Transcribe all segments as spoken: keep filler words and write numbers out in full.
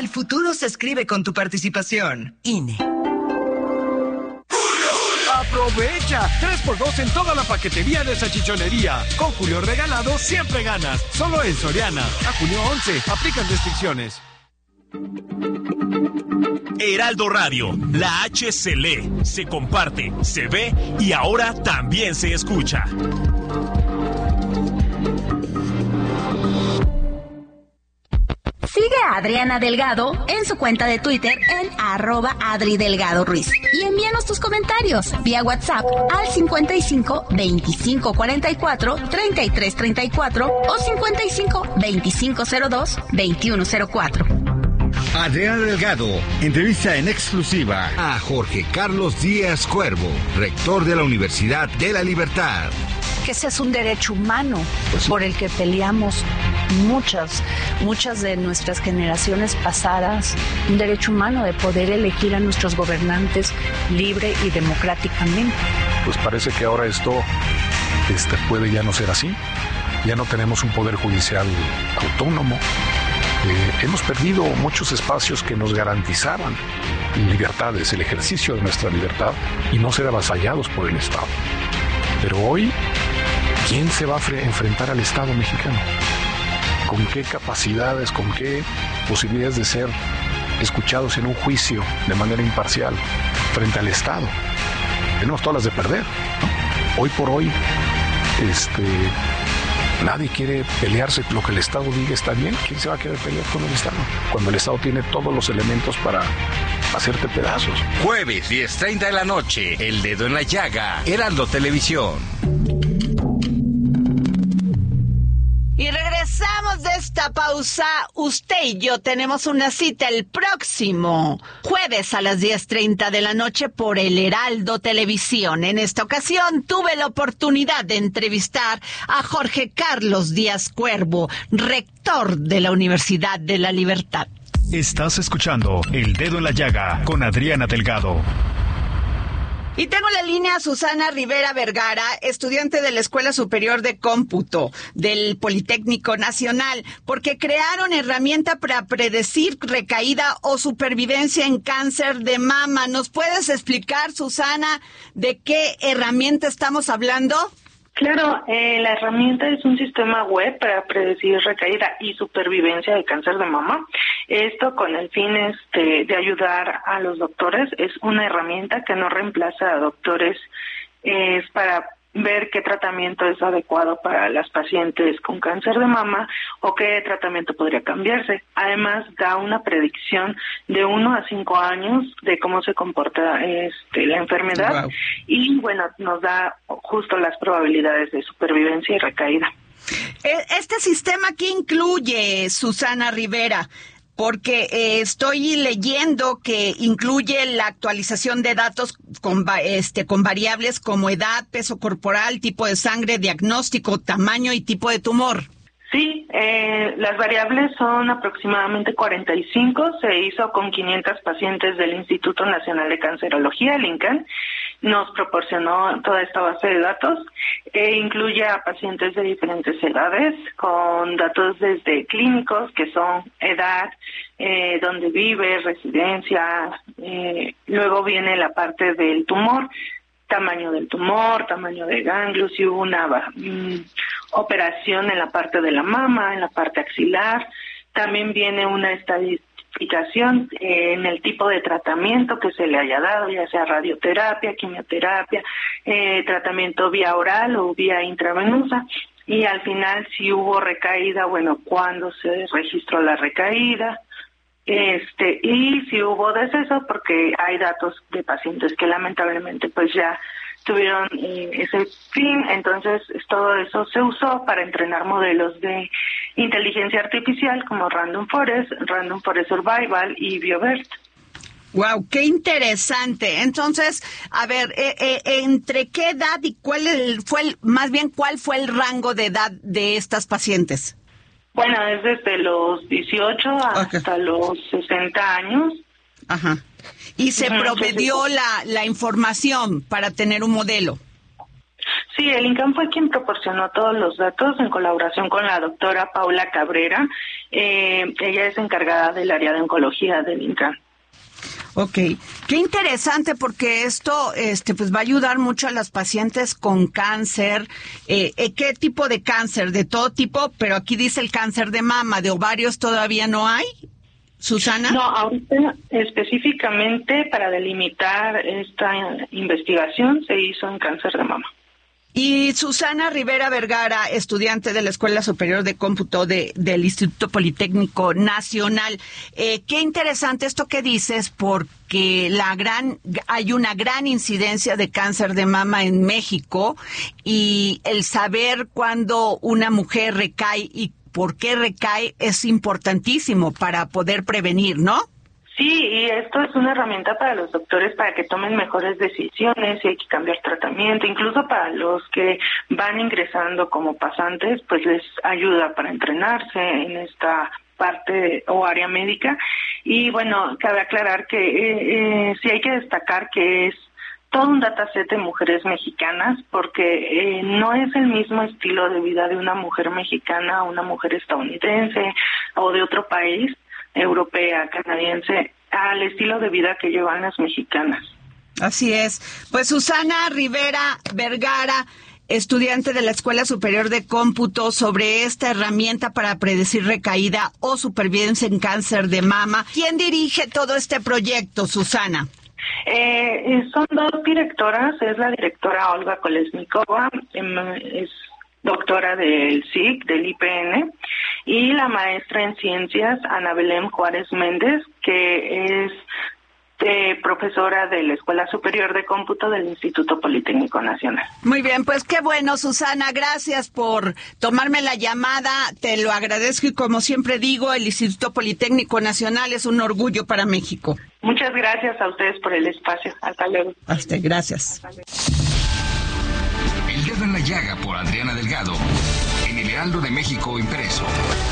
El futuro se escribe con tu participación. I N E. ¡Aprovecha! tres por dos en toda la paquetería de salchichonería. Con Julio Regalado siempre ganas. Solo en Soriana. A junio once. Aplican restricciones. Heraldo Radio. La H se lee, se comparte, se ve y ahora también se escucha. Sigue a Adriana Delgado en su cuenta de Twitter en arroba Adri Delgado Ruiz. Y envíanos tus comentarios vía WhatsApp al cincuenta y cinco veinticinco cuarenta y cuatro treinta y tres treinta y cuatro o cincuenta y cinco veinticinco cero dos veintiuno cero cuatro. Adriana Delgado entrevista en exclusiva a Jorge Carlos Díaz Cuervo, rector de la Universidad de la Libertad. Que ese es un derecho humano pues, por el que peleamos muchas, muchas de nuestras generaciones pasadas, un derecho humano de poder elegir a nuestros gobernantes libre y democráticamente. Pues parece que ahora esto este, puede ya no ser así, ya no tenemos un poder judicial autónomo, eh, hemos perdido muchos espacios que nos garantizaban libertades, el ejercicio de nuestra libertad y no ser avasallados por el Estado. Pero hoy, ¿quién se va a fre- enfrentar al Estado mexicano? ¿Con qué capacidades, con qué posibilidades de ser escuchados en un juicio de manera imparcial frente al Estado? Tenemos todas las de perder, ¿no? Hoy por hoy, este, nadie quiere pelearse. Lo que el Estado diga está bien. ¿Quién se va a querer pelear con el Estado? Cuando el Estado tiene todos los elementos para hacerte pedazos. Jueves, diez treinta de la noche, El Dedo en la Llaga, Heraldo Televisión. Y regresamos de esta pausa. Usted y yo tenemos una cita el próximo jueves a las diez treinta de la noche por el Heraldo Televisión. En esta ocasión tuve la oportunidad de entrevistar a Jorge Carlos Díaz Cuervo, rector de la Universidad de la Libertad. Estás escuchando El Dedo en la Llaga con Adriana Delgado. Y tengo en la línea a Susana Rivera Vergara, estudiante de la Escuela Superior de Cómputo del Politécnico Nacional, porque crearon herramienta para predecir recaída o supervivencia en cáncer de mama. ¿Nos puedes explicar, Susana, de qué herramienta estamos hablando? Claro, eh, la herramienta es un sistema web para predecir recaída y supervivencia de cáncer de mama. Esto con el fin este, de ayudar a los doctores. Es una herramienta que no reemplaza a doctores, eh, es para ver qué tratamiento es adecuado para las pacientes con cáncer de mama o qué tratamiento podría cambiarse. Además, da una predicción de uno a cinco años de cómo se comporta este, la enfermedad. Wow. Y, bueno, nos da justo las probabilidades de supervivencia y recaída. Este sistema, ¿qué incluye, Susana Rivera? Porque eh, estoy leyendo que incluye la actualización de datos con, este, con variables como edad, peso corporal, tipo de sangre, diagnóstico, tamaño y tipo de tumor. Sí, eh, las variables son aproximadamente cuarenta y cinco. Se hizo con quinientos pacientes del Instituto Nacional de Cancerología, el INCAN. Nos proporcionó toda esta base de datos. E incluye a pacientes de diferentes edades, con datos desde clínicos, que son edad, eh, dónde vive, residencia. Eh, luego viene la parte del tumor, tamaño del tumor, tamaño de ganglios, si hubo una um, operación en la parte de la mama, en la parte axilar. También viene una estadificación eh, en el tipo de tratamiento que se le haya dado, ya sea radioterapia, quimioterapia, eh, tratamiento vía oral o vía intravenosa. Y al final, si hubo recaída, bueno, cuándo se registró la recaída, este y si hubo deceso, porque hay datos de pacientes que lamentablemente pues ya tuvieron eh, ese fin. Entonces todo eso se usó para entrenar modelos de inteligencia artificial como Random Forest, Random Forest Survival y BioBERT. Wow, qué interesante. Entonces, a ver, eh, eh, ¿entre qué edad y cuál el, fue el, más bien cuál fue el rango de edad de estas pacientes? Bueno, es desde los dieciocho hasta okay. los sesenta años. Ajá. Y se uh-huh, proveyó sí, sí. la, la información para tener un modelo. Sí, el INCAN fue quien proporcionó todos los datos en colaboración con la doctora Paula Cabrera. Eh, ella es encargada del área de oncología del INCAN. Ok, qué interesante, porque esto este, pues va a ayudar mucho a las pacientes con cáncer. Eh, ¿Qué tipo de cáncer? De todo tipo, pero aquí dice el cáncer de mama, ¿de ovarios todavía no hay? ¿Susana? No, ahorita específicamente para delimitar esta investigación se hizo en cáncer de mama. Y Susana Rivera Vergara, estudiante de la Escuela Superior de Cómputo de, del Instituto Politécnico Nacional. Eh, qué interesante esto que dices, porque la gran, hay una gran incidencia de cáncer de mama en México, y el saber cuándo una mujer recae y por qué recae es importantísimo para poder prevenir, ¿no? Sí, y esto es una herramienta para los doctores para que tomen mejores decisiones, si hay que cambiar tratamiento, incluso para los que van ingresando como pasantes, pues les ayuda para entrenarse en esta parte o área médica. Y bueno, cabe aclarar que eh, eh, sí hay que destacar que es todo un dataset de mujeres mexicanas, porque eh, no es el mismo estilo de vida de una mujer mexicana a una mujer estadounidense o de otro país, europea, canadiense, al estilo de vida que llevan las mexicanas. Así es. Pues Susana Rivera Vergara, estudiante de la Escuela Superior de Cómputo, sobre esta herramienta para predecir recaída o supervivencia en cáncer de mama. ¿Quién dirige todo este proyecto, Susana? Eh, son dos directoras, es la directora Olga Kolesnikova, es doctora del S I C, del I P N, y la maestra en ciencias Ana Belén Juárez Méndez, que es eh, profesora de la Escuela Superior de Cómputo del Instituto Politécnico Nacional. Muy bien, pues qué bueno, Susana, gracias por tomarme la llamada, te lo agradezco, y como siempre digo, el Instituto Politécnico Nacional es un orgullo para México. Muchas gracias a ustedes por el espacio. Hasta luego. A usted, gracias. Hasta luego. El dedo en la llaga por Adriana Delgado, en El Heraldo de México impreso.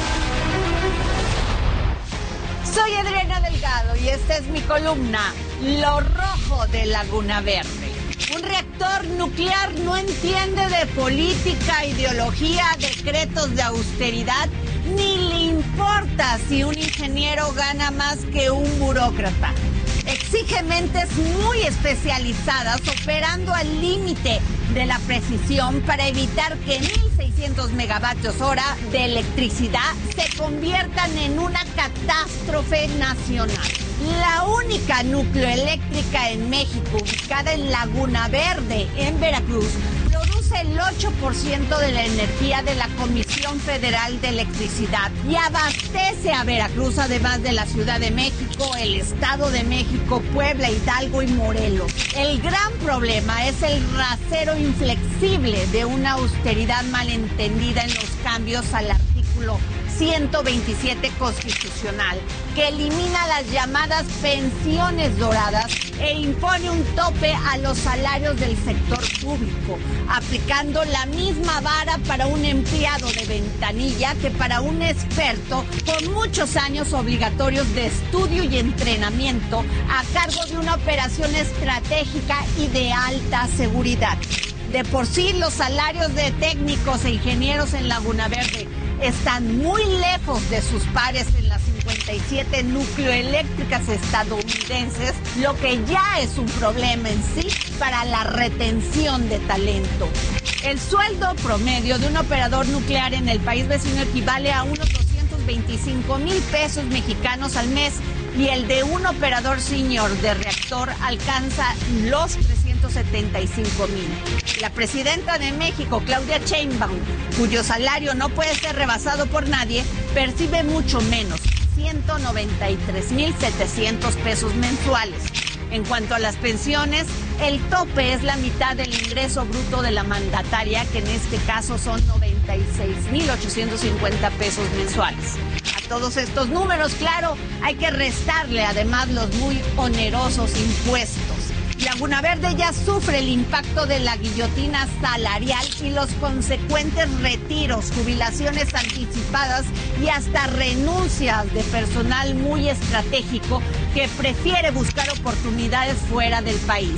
Soy Adriana Delgado y esta es mi columna, Lo Rojo de Laguna Verde. Un reactor nuclear no entiende de política, ideología, decretos de austeridad, ni le importa si un ingeniero gana más que un burócrata. Exige mentes muy especializadas operando al límite de la precisión para evitar que mil seiscientos megavatios hora de electricidad se conviertan en una catástrofe nacional. La única nucleoeléctrica en México, ubicada en Laguna Verde, en Veracruz, produce el ocho por ciento de la energía de la Comisión Federal de Electricidad y abastece a Veracruz, además de la Ciudad de México, el Estado de México, Puebla, Hidalgo y Morelos. El gran problema es el rasero inflexible de una austeridad malentendida en los cambios al artículo ciento veintisiete constitucional, que elimina las llamadas pensiones doradas e impone un tope a los salarios del sector público, aplicando la misma vara para un empleado de ventanilla que para un experto con muchos años obligatorios de estudio y entrenamiento a cargo de una operación estratégica y de alta seguridad. De por sí, los salarios de técnicos e ingenieros en Laguna Verde están muy lejos de sus pares en las cincuenta y siete nucleoeléctricas estadounidenses, lo que ya es un problema en sí para la retención de talento. El sueldo promedio de un operador nuclear en el país vecino equivale a unos doscientos veinticinco mil pesos mexicanos al mes, y el de un operador senior de reactor alcanza los trescientos setenta y cinco mil. La presidenta de México, Claudia Sheinbaum, cuyo salario no puede ser rebasado por nadie, percibe mucho menos, ciento noventa y tres mil setecientos pesos mensuales. En cuanto a las pensiones, el tope es la mitad del ingreso bruto de la mandataria, que en este caso son noventa y seis mil ochocientos cincuenta pesos mensuales. A todos estos números, claro, hay que restarle además los muy onerosos impuestos. Laguna Verde ya sufre el impacto de la guillotina salarial y los consecuentes retiros, jubilaciones anticipadas y hasta renuncias de personal muy estratégico que prefiere buscar oportunidades fuera del país.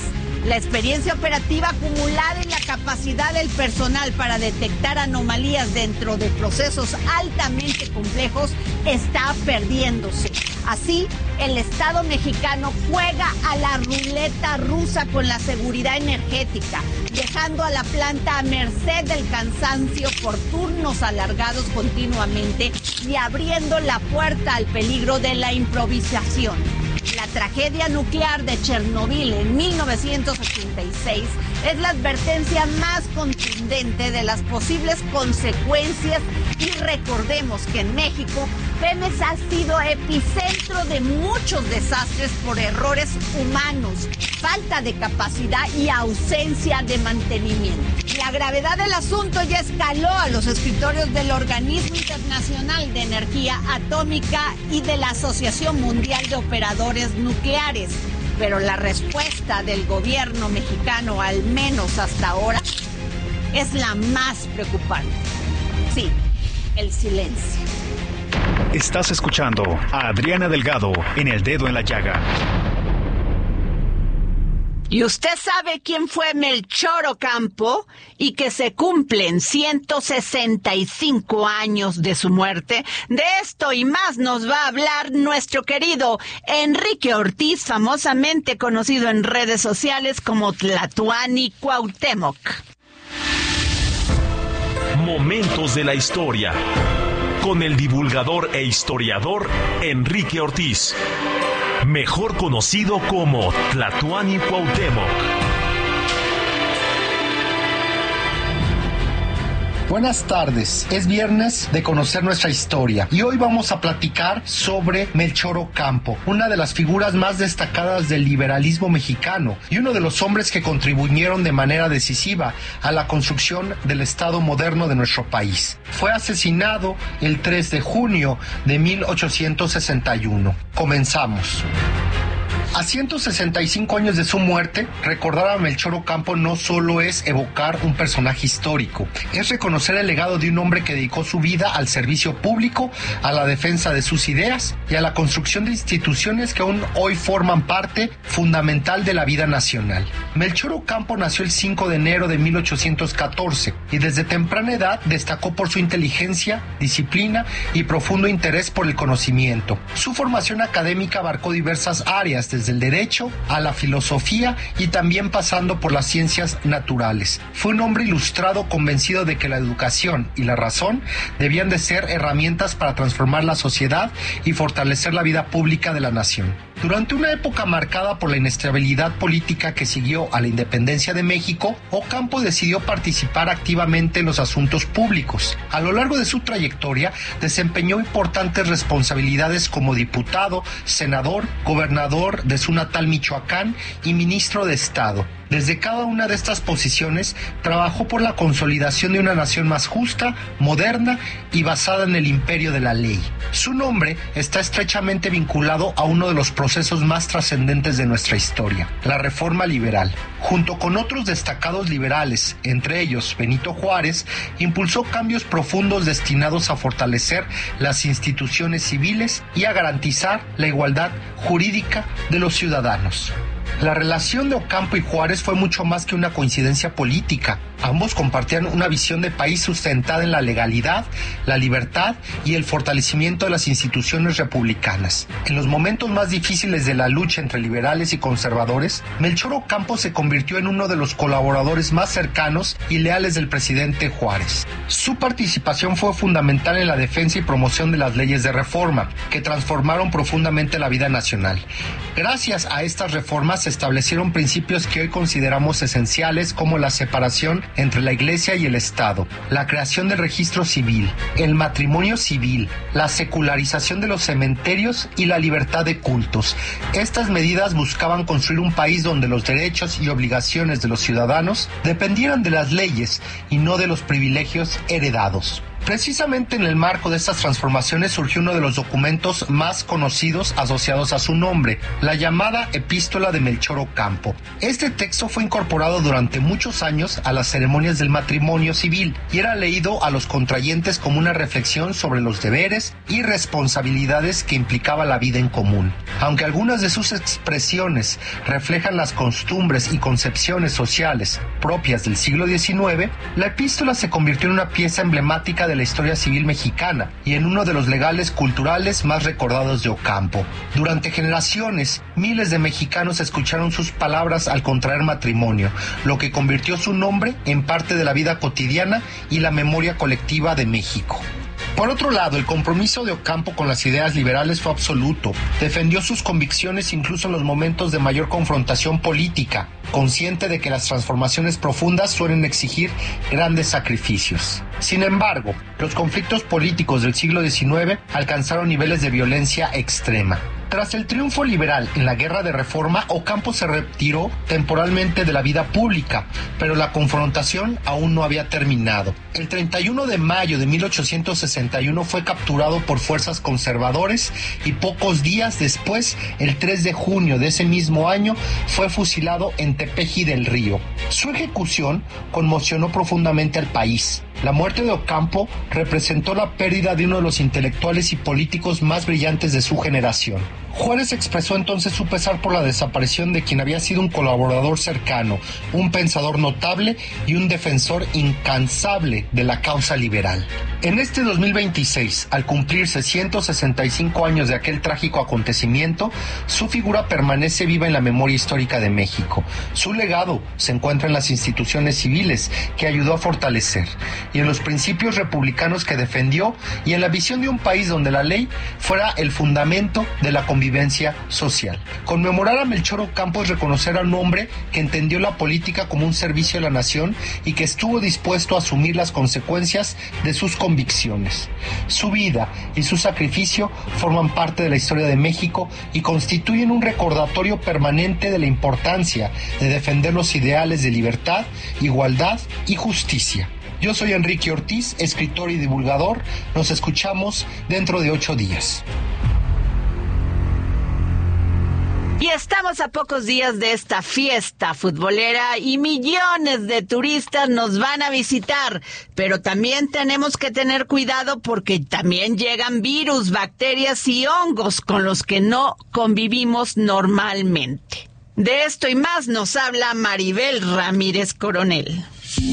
La experiencia operativa acumulada y la capacidad del personal para detectar anomalías dentro de procesos altamente complejos está perdiéndose. Así, el Estado mexicano juega a la ruleta rusa con la seguridad energética, dejando a la planta a merced del cansancio por turnos alargados continuamente y abriendo la puerta al peligro de la improvisación. La tragedia nuclear de Chernobyl en mil novecientos ochenta y seis es la advertencia más contundente de las posibles consecuencias y recordemos que en México Pemex ha sido epicentro de muchos desastres por errores humanos, falta de capacidad y ausencia de mantenimiento. La gravedad del asunto ya escaló a los escritorios del Organismo Internacional de Energía Atómica y de la Asociación Mundial de Operadores Nucleares, pero la respuesta del gobierno mexicano, al menos hasta ahora, es la más preocupante. Sí, el silencio. Estás escuchando a Adriana Delgado en El Dedo en la Llaga. ¿Y usted sabe quién fue Melchor Ocampo y que se cumplen ciento sesenta y cinco años de su muerte? De esto y más nos va a hablar nuestro querido Enrique Ortiz, famosamente conocido en redes sociales como Tlatuani Cuauhtémoc. Momentos de la historia con el divulgador e historiador Enrique Ortiz, mejor conocido como Tlatuani Cuauhtémoc. Buenas tardes, es viernes de conocer nuestra historia y hoy vamos a platicar sobre Melchor Ocampo, una de las figuras más destacadas del liberalismo mexicano y uno de los hombres que contribuyeron de manera decisiva a la construcción del Estado moderno de nuestro país. Fue asesinado el tres de junio de mil ochocientos sesenta y uno. Comenzamos. A ciento sesenta y cinco años de su muerte, recordar a Melchor Ocampo no solo es evocar un personaje histórico, es reconocer el legado de un hombre que dedicó su vida al servicio público, a la defensa de sus ideas y a la construcción de instituciones que aún hoy forman parte fundamental de la vida nacional. Melchor Ocampo nació el cinco de enero de mil ochocientos catorce y desde temprana edad destacó por su inteligencia, disciplina y profundo interés por el conocimiento. Su formación académica abarcó diversas áreas, desde el derecho a la filosofía y también pasando por las ciencias naturales. Fue un hombre ilustrado convencido de que la educación y la razón debían de ser herramientas para transformar la sociedad y fortalecer la vida pública de la nación. Durante una época marcada por la inestabilidad política que siguió a la independencia de México, Ocampo decidió participar activamente en los asuntos públicos. A lo largo de su trayectoria, desempeñó importantes responsabilidades como diputado, senador, gobernador de su natal Michoacán y ministro de Estado. Desde cada una de estas posiciones, trabajó por la consolidación de una nación más justa, moderna y basada en el imperio de la ley. Su nombre está estrechamente vinculado a uno de los procesos más trascendentes de nuestra historia, la Reforma Liberal. Junto con otros destacados liberales, entre ellos Benito Juárez, impulsó cambios profundos destinados a fortalecer las instituciones civiles y a garantizar la igualdad jurídica de los ciudadanos. La relación de Ocampo y Juárez fue mucho más que una coincidencia política. Ambos compartían una visión de país sustentada en la legalidad, la libertad y el fortalecimiento de las instituciones republicanas. En los momentos más difíciles de la lucha entre liberales y conservadores, Melchor Ocampo se convirtió en uno de los colaboradores más cercanos y leales del presidente Juárez. Su participación fue fundamental en la defensa y promoción de las leyes de reforma, que transformaron profundamente la vida nacional. Gracias a estas reformas se establecieron principios que hoy consideramos esenciales, como la separación entre la Iglesia y el Estado, la creación del registro civil, el matrimonio civil, la secularización de los cementerios y la libertad de cultos. Estas medidas buscaban construir un país donde los derechos y obligaciones de los ciudadanos dependieran de las leyes y no de los privilegios heredados. Precisamente en el marco de estas transformaciones surgió uno de los documentos más conocidos asociados a su nombre, la llamada Epístola de Melchor Ocampo. Este texto fue incorporado durante muchos años a las ceremonias del matrimonio civil y era leído a los contrayentes como una reflexión sobre los deberes y responsabilidades que implicaba la vida en común. Aunque algunas de sus expresiones reflejan las costumbres y concepciones sociales propias del siglo diecinueve, la epístola se convirtió en una pieza emblemática de la historia civil mexicana y en uno de los legales culturales más recordados de Ocampo. Durante generaciones, miles de mexicanos escucharon sus palabras al contraer matrimonio, lo que convirtió su nombre en parte de la vida cotidiana y la memoria colectiva de México. Por otro lado, el compromiso de Ocampo con las ideas liberales fue absoluto. Defendió sus convicciones incluso en los momentos de mayor confrontación política, consciente de que las transformaciones profundas suelen exigir grandes sacrificios. Sin embargo, los conflictos políticos del siglo diecinueve alcanzaron niveles de violencia extrema. Tras el triunfo liberal en la Guerra de Reforma, Ocampo se retiró temporalmente de la vida pública, pero la confrontación aún no había terminado. El treinta y uno de mayo de mil ochocientos sesenta y uno fue capturado por fuerzas conservadores y pocos días después, el tres de junio de ese mismo año, fue fusilado en Tepeji del Río. Su ejecución conmocionó profundamente al país. La muerte de Ocampo representó la pérdida de uno de los intelectuales y políticos más brillantes de su generación. Juárez expresó entonces su pesar por la desaparición de quien había sido un colaborador cercano, un pensador notable y un defensor incansable de la causa liberal. En este dos mil veintiséis, al cumplirse ciento sesenta y cinco años de aquel trágico acontecimiento, su figura permanece viva en la memoria histórica de México. Su legado se encuentra en las instituciones civiles que ayudó a fortalecer, y en los principios republicanos que defendió, y en la visión de un país donde la ley fuera el fundamento de la convivencia social. Conmemorar a Melchor Ocampo es reconocer a un hombre que entendió la política como un servicio a la nación y que estuvo dispuesto a asumir las consecuencias de sus convicciones. Su vida y su sacrificio forman parte de la historia de México y constituyen un recordatorio permanente de la importancia de defender los ideales de libertad, igualdad y justicia. Yo soy Enrique Ortiz, escritor y divulgador. Nos escuchamos dentro de ocho días. Y estamos a pocos días de esta fiesta futbolera y millones de turistas nos van a visitar, pero también tenemos que tener cuidado porque también llegan virus, bacterias y hongos con los que no convivimos normalmente. De esto y más nos habla Maribel Ramírez Coronel.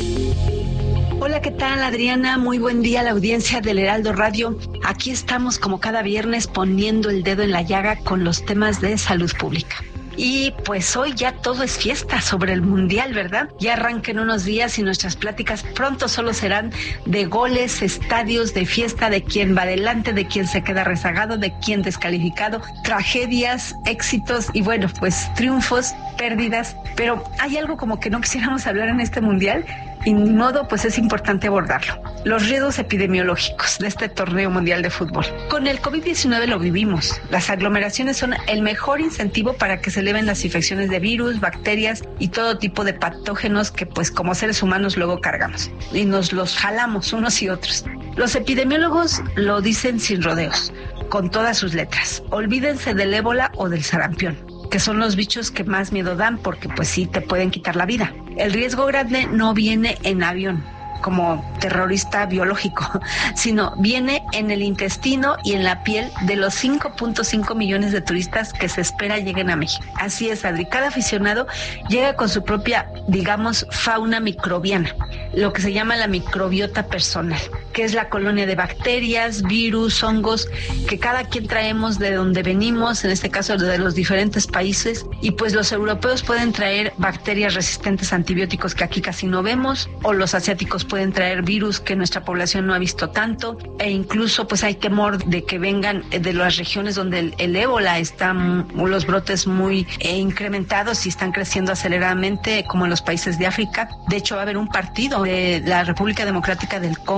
Hola, ¿qué tal, Adriana? Muy buen día a la audiencia del Heraldo Radio. Aquí estamos como cada viernes poniendo el dedo en la llaga con los temas de salud pública. Y pues hoy ya todo es fiesta sobre el Mundial, ¿verdad? Ya arranquen unos días y nuestras pláticas pronto solo serán de goles, estadios, de fiesta, de quién va adelante, de quién se queda rezagado, de quién descalificado, tragedias, éxitos y bueno, pues triunfos, pérdidas. Pero hay algo como que no quisiéramos hablar en este Mundial y ni modo, pues es importante abordarlo. Los riesgos epidemiológicos de este torneo mundial de fútbol. Con el covid diecinueve lo vivimos. Las aglomeraciones son el mejor incentivo para que se eleven las infecciones de virus, bacterias y todo tipo de patógenos que pues como seres humanos luego cargamos y nos los jalamos unos y otros. Los epidemiólogos lo dicen sin rodeos, con todas sus letras. Olvídense del ébola o del sarampión, que son los bichos que más miedo dan porque pues sí te pueden quitar la vida. El riesgo grande no viene en avión como terrorista biológico, sino viene en el intestino y en la piel de los cinco punto cinco millones de turistas que se espera lleguen a México. Así es, Adri, cada aficionado llega con su propia, digamos, fauna microbiana, lo que se llama la microbiota personal, que es la colonia de bacterias, virus, hongos, que cada quien traemos de donde venimos, en este caso de los diferentes países, y pues los europeos pueden traer bacterias resistentes a antibióticos que aquí casi no vemos, o los asiáticos pueden traer virus que nuestra población no ha visto tanto, e incluso pues hay temor de que vengan de las regiones donde el, el ébola está, los brotes muy eh, incrementados y están creciendo aceleradamente, como en los países de África. De hecho va a haber un partido de la República Democrática del Congo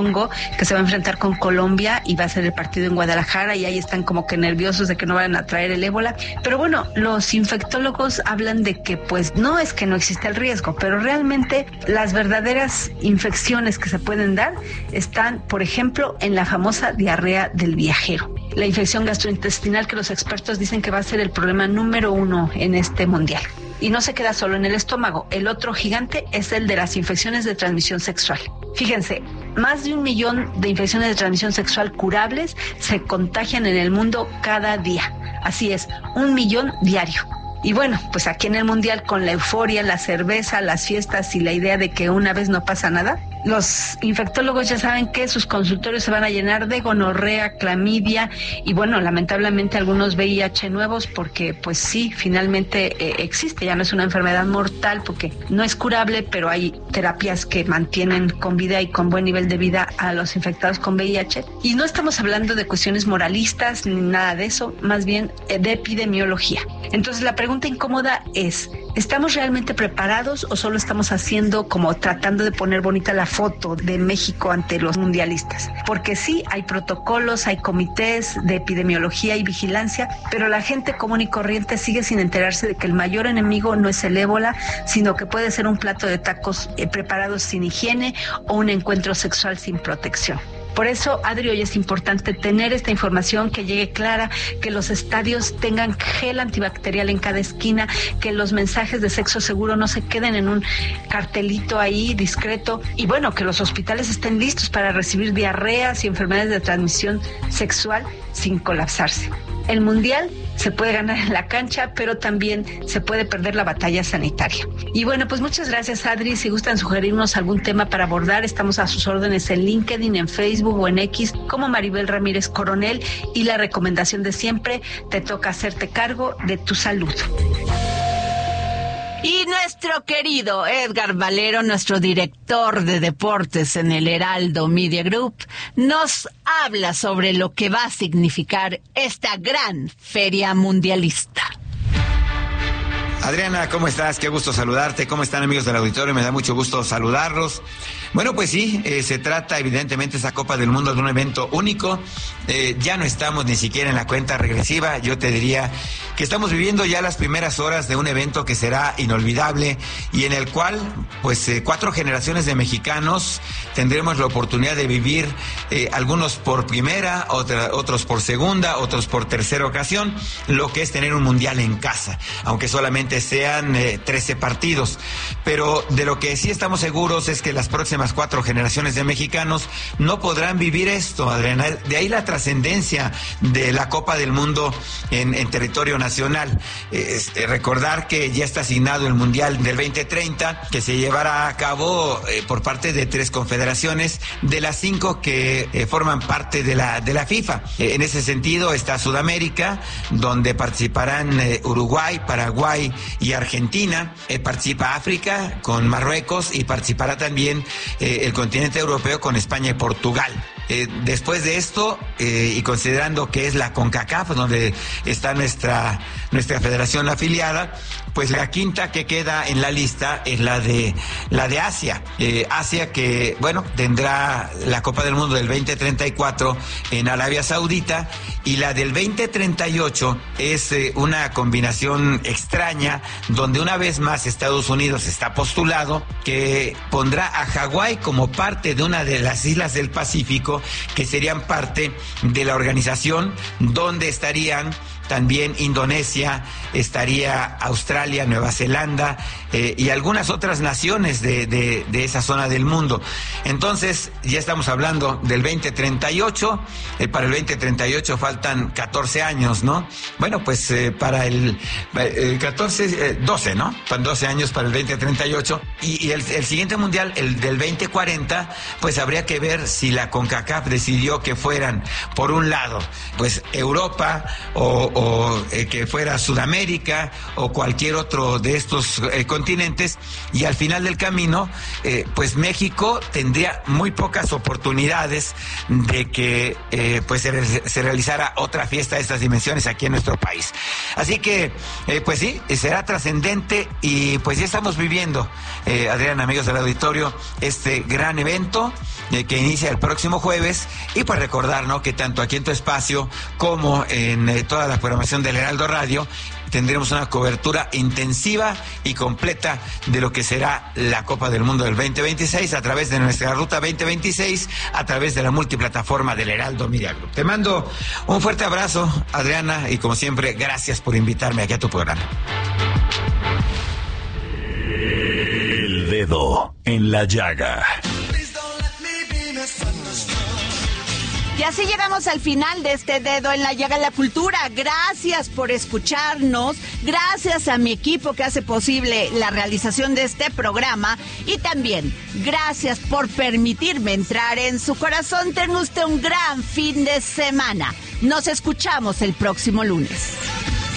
que se va a enfrentar con Colombia y va a ser el partido en Guadalajara, y ahí están como que nerviosos de que no vayan a traer el ébola. Pero bueno, los infectólogos hablan de que pues no es que no existe el riesgo, pero realmente las verdaderas infecciones que se pueden dar están, por ejemplo, en la famosa diarrea del viajero. La infección gastrointestinal, que los expertos dicen que va a ser el problema número uno en este mundial. Y no se queda solo en el estómago. El otro gigante es el de las infecciones de transmisión sexual. Fíjense, más de un millón de infecciones de transmisión sexual curables se contagian en el mundo cada día. Así es, un millón diario. Y bueno, pues aquí en el Mundial, con la euforia, la cerveza, las fiestas y la idea de que una vez no pasa nada, los infectólogos ya saben que sus consultorios se van a llenar de gonorrea, clamidia y bueno, lamentablemente algunos V I H nuevos, porque pues sí, finalmente eh, existe, ya no es una enfermedad mortal porque no es curable, pero hay terapias que mantienen con vida y con buen nivel de vida a los infectados con V I H. Y no estamos hablando de cuestiones moralistas ni nada de eso, más bien eh, de epidemiología. Entonces la pregunta incómoda es, ¿estamos realmente preparados o solo estamos haciendo como tratando de poner bonita la foto de México ante los mundialistas? Porque sí, hay protocolos, hay comités de epidemiología y vigilancia, pero la gente común y corriente sigue sin enterarse de que el mayor enemigo no es el ébola, sino que puede ser un plato de tacos eh, preparados sin higiene o un encuentro sexual sin protección. Por eso, Adri, hoy es importante tener esta información, que llegue clara, que los estadios tengan gel antibacterial en cada esquina, que los mensajes de sexo seguro no se queden en un cartelito ahí discreto, y bueno, que los hospitales estén listos para recibir diarreas y enfermedades de transmisión sexual sin colapsarse. El Mundial se puede ganar en la cancha, pero también se puede perder la batalla sanitaria. Y bueno, pues muchas gracias, Adri. Si gustan sugerirnos algún tema para abordar, estamos a sus órdenes en LinkedIn, en Facebook o en X como Maribel Ramírez Coronel, y la recomendación de siempre, te toca hacerte cargo de tu salud. Y nuestro querido Edgar Valero, nuestro director de deportes en el Heraldo Media Group, nos habla sobre lo que va a significar esta gran feria mundialista. Adriana, ¿cómo estás? Qué gusto saludarte. ¿Cómo están, amigos del auditorio? Me da mucho gusto saludarlos. Bueno, pues sí, eh, se trata evidentemente esa Copa del Mundo de un evento único. Eh, ya no estamos ni siquiera en la cuenta regresiva. Yo te diría que estamos viviendo ya las primeras horas de un evento que será inolvidable y en el cual, pues, eh, cuatro generaciones de mexicanos tendremos la oportunidad de vivir, eh, algunos por primera, otra, otros por segunda, otros por tercera ocasión, lo que es tener un mundial en casa, aunque solamente sean eh, trece partidos. Pero de lo que sí estamos seguros es que las próximas cuatro generaciones de mexicanos no podrán vivir esto, Adriana. De ahí la trascendencia de la Copa del Mundo en, en territorio nacional. Eh, eh, recordar que ya está asignado el Mundial del veinte treinta, que se llevará a cabo eh, por parte de tres confederaciones de las cinco que eh, forman parte de la, de la FIFA. Eh, en ese sentido está Sudamérica, donde participarán eh, Uruguay, Paraguay y Argentina. Eh, participa África con Marruecos y participará también Eh, el continente europeo con España y Portugal. Eh, después de esto, eh, y considerando que es la CONCACAF, donde está nuestra, nuestra federación afiliada, pues la quinta que queda en la lista es la de, la de Asia. Eh, Asia que, bueno, tendrá la Copa del Mundo del veinte treinta y cuatro en Arabia Saudita, y la del veinte treinta y ocho es eh, una combinación extraña, donde una vez más Estados Unidos está postulado, que pondrá a Hawái como parte de una de las islas del Pacífico, que serían parte de la organización, donde estarían también Indonesia, estaría Australia, Nueva Zelanda eh, y algunas otras naciones de, de, de esa zona del mundo. Entonces, ya estamos hablando del veinte treinta y ocho, eh, para el veinte treinta y ocho faltan catorce años, ¿no? Bueno, pues eh, para el eh, catorce, eh, doce, ¿no? Son doce años para el veinte treinta y ocho, y, y el, el siguiente mundial, el del veinte cuarenta, pues habría que ver si la CONCACAF decidió que fueran, por un lado, pues Europa o o eh, que fuera Sudamérica o cualquier otro de estos eh, continentes, y al final del camino, eh, pues México tendría muy pocas oportunidades de que eh, pues se, se realizara otra fiesta de estas dimensiones aquí en nuestro país. Así que, eh, pues sí, será trascendente, y pues ya estamos viviendo, eh, Adrián, amigos del auditorio, este gran evento, eh, que inicia el próximo jueves. Y pues recordar, ¿no?, que tanto aquí en tu espacio como en eh, toda la programación del Heraldo Radio tendremos una cobertura intensiva y completa de lo que será la Copa del Mundo del veinte veintiséis a través de nuestra Ruta veinte veintiséis, a través de la multiplataforma del Heraldo Media Group. Te mando un fuerte abrazo, Adriana, y como siempre, gracias por invitarme aquí a tu programa. El dedo en la llaga. Y así llegamos al final de este Dedo en la Llaga de la Cultura. Gracias por escucharnos, gracias a mi equipo que hace posible la realización de este programa y también gracias por permitirme entrar en su corazón. Tenga usted un gran fin de semana. Nos escuchamos el próximo lunes.